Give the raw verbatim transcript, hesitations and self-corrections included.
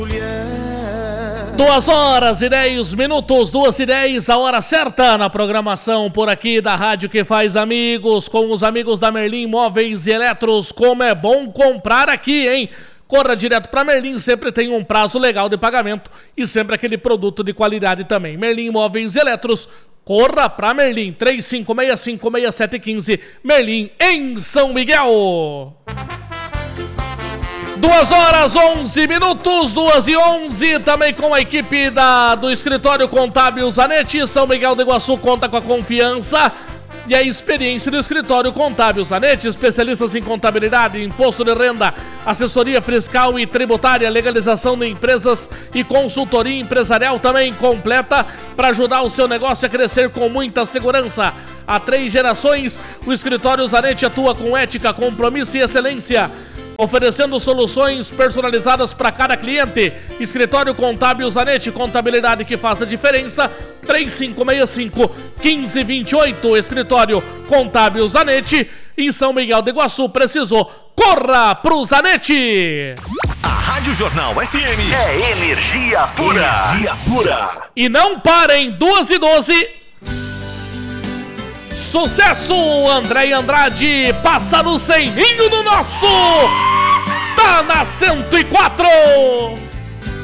Duas horas e dez minutos, duas e dez, a hora certa na programação por aqui da Rádio que faz amigos, com os amigos da Merlin Móveis e Eletros. Como é bom comprar aqui, hein? Corra direto para Merlin, sempre tem um prazo legal de pagamento e sempre aquele produto de qualidade também. Merlin Móveis e Eletros, corra para Merlin, três cinco seis cinco seis sete um cinco, Merlin em São Miguel. Duas horas, onze minutos, duas e onze, também com a equipe da, do Escritório Contábil Zanetti. São Miguel do Iguaçu conta com a confiança e a experiência do Escritório Contábil Zanetti, especialistas em contabilidade, imposto de renda, assessoria fiscal e tributária, legalização de empresas e consultoria empresarial também completa para ajudar o seu negócio a crescer com muita segurança. Há três gerações, o Escritório Zanetti atua com ética, compromisso e excelência, oferecendo soluções personalizadas para cada cliente. Escritório Contábil Zanetti, contabilidade que faz a diferença. Três cinco seis cinco, um cinco dois oito. Escritório Contábil Zanetti, em São Miguel do Iguaçu. Precisou, corra pro Zanetti. A Rádio Jornal F M é energia pura. Energia pura. E não parem, duas e doze. Sucesso, André Andrade, passa no cem do nosso, tá na cento e quatro.